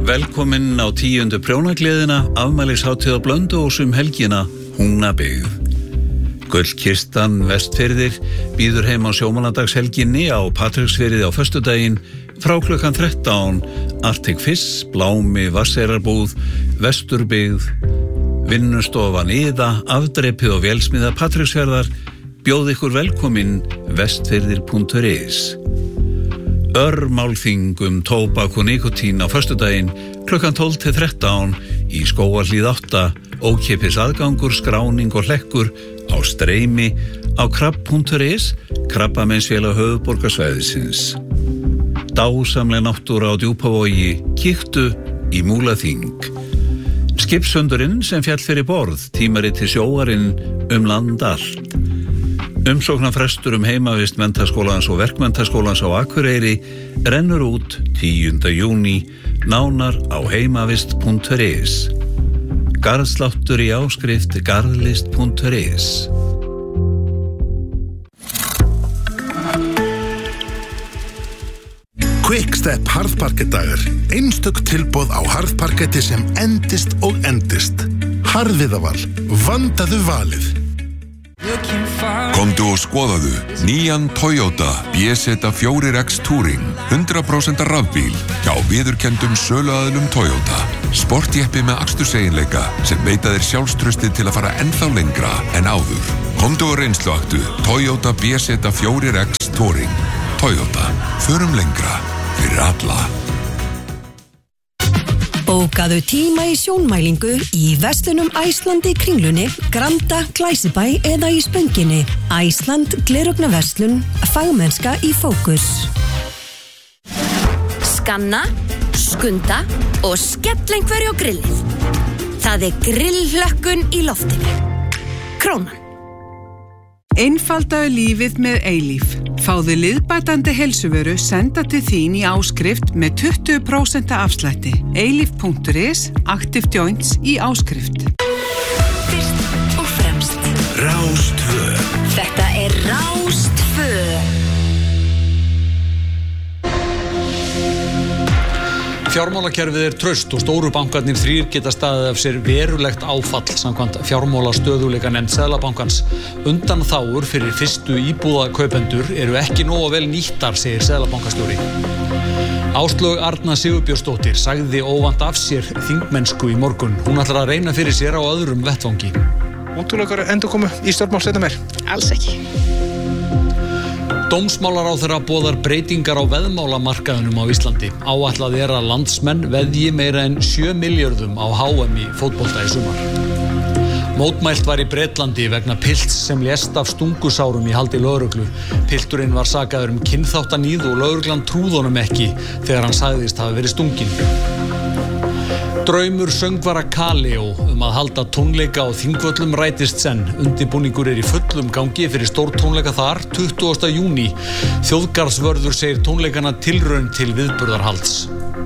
Velkomin á 10. prjónagleðina, afmælishátíð á Blönduósi helgina, Húnabyggð. Gullkistan Vestfirðir býður heim á sjómannadagshelginni á Patreksfirði á föstudaginn frá klukkan 13, Arctic Fish, Blámi, Vatnseyrarbúð, Vesturbyggð, Vinnustofan Iða, Afdrepið og Vélsmiða Patreksfjarðar bjóð ykkur velkomin vestfirðir.is. Málþing tóbak og nikotín á föstudaginn klukkan 12 til 13 í Skógarhlíð 8, ókeypis aðgangur, skráning og hlekkur á streymi á krabb.is, Krabbameinsfélag höfuðborgarsvæðisins. Dásamleg náttúra á Djúpavogi, kíktu í Múlaþing. Skipshundurinn sem féll fyrir borð, tímariti sjóarinn land allt. Umsóknarfrestur heimavist menntaskólans og verkmenntaskólans á Akureyri rennur út 10. júní, nánar á heimavist.is. Garðsláttur í áskrift garðlist.is. Quickstep harðparkettdagar. Einstök tilboð á harðparketti sem endist og endist. Harðviðaval. Vandaðu valið. Komdu og skoðaðu nýjan Toyota BZ4X Touring 100% rafbíl hjá viðurkenndum söluaðilum Toyota. Sportjeppi með aksturseiginleika sem veita þér sjálfstraustið til að fara ennþá lengra en áður. Komdu og reynsluaktu Toyota BZ4X Touring. Toyota. Förum lengra fyrir alla. Bókaðu tíma í sjónmælingu í verslunum Æsland í Kringlunni, Granda, Glæsibæ eða í Spönginni. Æsland gleraugnverslun, fagmennska í fókus. Skanna, skunda og skell einhverju á grillið. Það grillhlökkun í loftinu. Krónan. Einfaldaðu lífið með Eilíf. Fáðu liðbætandi heilsuvöru senda til þín í áskrift með 20% afslætti. Eilíf.is, Active Joints í áskrift. Fyrst og fremst. Rás 2. Þetta Rás 2. Fjármálakerfið traust og stóru bankarnir 3 geta staðið af sér verulegt áfall samkvæmt fjármálastöðugleikanefnd Seðlabankans. Undanþágur fyrir fyrstu íbúðakaupendur eru ekki nógu vel nýttar, segir seðlabankastjóri. Áslaug Arna Sigurbjörnsdóttir sagði óvænt af sér þingmennsku í morgun. Hún ætlar að reyna fyrir sér á öðrum vettvangi. Útilokur endurkomu í stjórnmál seinna meir? Alls ekki. Dómsmálaráðherra boðar breytingar á veðmálamarkaðinum á Íslandi. Áætlað að landsmenn veðji meira en 7 milljörðum á HM í fótbolta í sumar. Mótmælt var í Bretlandi vegna pilts sem lést af stungusárum í haldi lögreglu. Pilturinn var sakaður kynþáttaníð og lögreglan trúði honum ekki þegar hann sagðist hafa verið stunginn. Draumur söngvara Kaleo að halda tónleika á Þingvöllum rætist senn. Undirbúningur í fullum gangi fyrir stórtónleika þar 20. júní. Þjóðgarðsvörður segir tónleikana tilraun til viðburðarhalds.